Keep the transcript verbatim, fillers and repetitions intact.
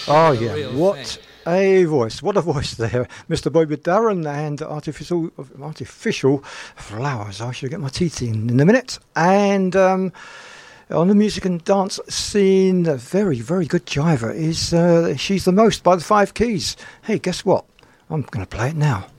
Oh yeah, what a voice! What a voice there, Mister Bobby Darin, and artificial artificial flowers. I should get my teeth in in a minute. And um, on the music and dance scene, a very very good jiver is uh, "She's the Most" by the Five Keys. Hey, guess what? I'm going to play it now.